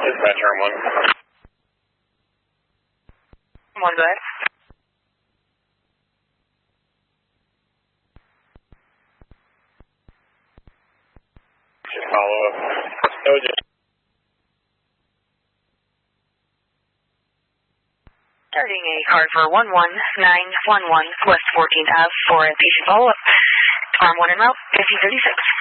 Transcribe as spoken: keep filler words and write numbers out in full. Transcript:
Dispatch arm one. One, go ahead. Just follow up. No, just. Starting a card for one one nine one one West fourteenth Avenue for a patient follow-up. Arm one en route, fifteen thirty-six.